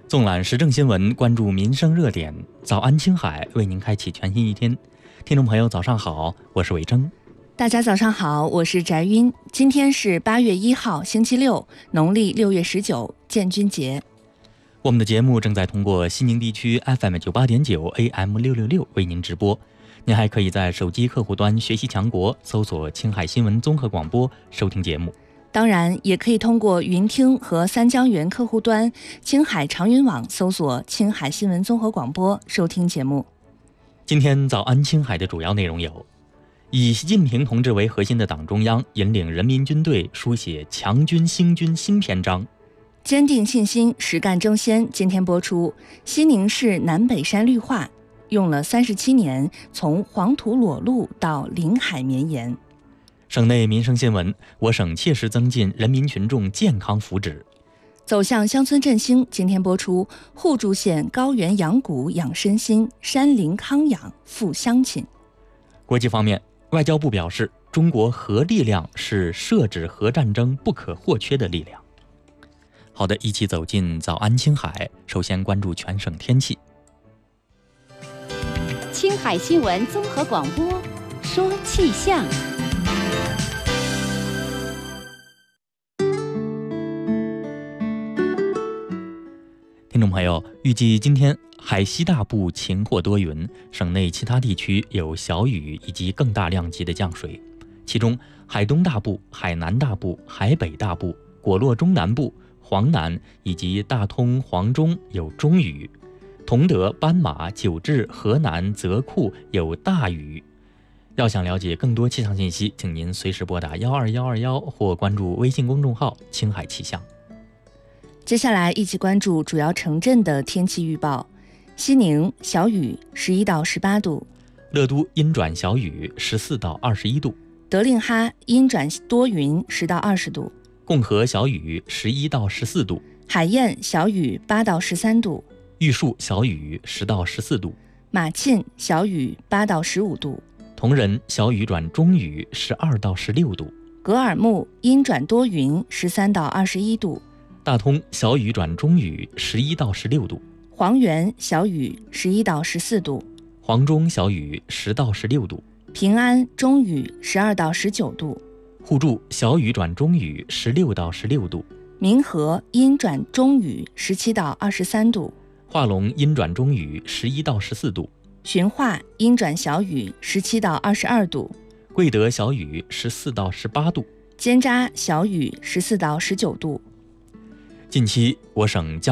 纵览时政新闻，关注民生热点。早安青海为您开启全新一天。听众朋友早上好，我是伟征。 大家早上好，我是翟晕。今天是8月1号星期六，农历6月19，建军节。 我们的节目正在通过西宁地区 FM 98.9 AM 666为您直播。您还可以在手机客户端学习强国搜索青海新闻综合广播收听节目。 当然也可以通过云听和三江源客户端青海长云网搜索青海新闻综合广播收听节目。 今天早安青海的主要内容有：以习近平同志为核心的党中央引领人民军队书写强军兴军新篇章； 坚定信心实干争先今天播出西宁市南北山绿化，用了37年，从黄土裸露到林海绵延。 省内民生新闻，我省切实增进人民群众健康福祉。 走向乡村振兴今天播出互助县高原养骨养身心，山林康养复乡亲。 国际方面，外交部表示，中国核力量是设置核战争不可或缺的力量。好的，一起走进早安青海。首先关注全省天气。 青海新闻综合广播说气象。 听众朋友，预计今天海西大部晴或多云，省内其他地区有小雨以及更大量级的降水。其中，海东大部、海南大部、海北大部、果洛中南部、黄南以及大通、黄中有中雨；同德、斑马、九治、河南、泽库有大雨。要想了解更多气象信息，请您随时拨打12121或关注微信公众号“青海气象”。 接下来一起关注主要城镇的天气预报。西宁小雨11到18度， 乐都阴转小雨14到21度， 德令哈阴转多云10到20度， 共和小雨11到14度， 海晏小雨8到13度， 玉树小雨10到14度， 马沁小雨8到15度， 铜仁小雨转中雨12到16度， 格尔木阴转多云13到21度， 大通小雨转中雨11到16度， 黄原小雨11到14度， 黄中小雨10到16度， 平安中雨12到19度， 互助小雨转中雨16到16度， 民和阴转中雨17到23度， 化龙阴转中雨11到14度， 循化阴转小雨17到22度， 贵德小雨14到18度， 尖扎小雨14到19度。 近期我省